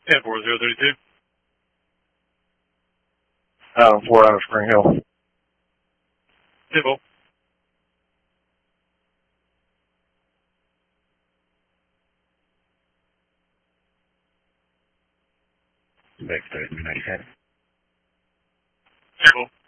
Yeah, 4032. 4 out of Spring Hill. Tibble. Back to 97. Tibble.